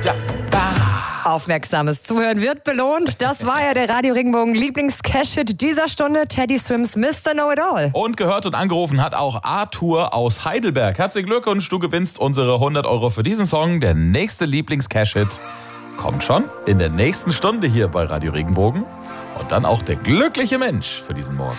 Aufmerksames Zuhören wird belohnt. Das war ja der Radio Regenbogen Lieblings-Cash-Hit dieser Stunde, Teddy Swims Mr. Know-It-All. Und gehört und angerufen hat auch Arthur aus Heidelberg. Herzlichen Glückwunsch, du gewinnst unsere 100 Euro für diesen Song. Der nächste Lieblings-Cash-Hit kommt schon in der nächsten Stunde hier bei Radio Regenbogen. Und dann auch der glückliche Mensch für diesen Morgen.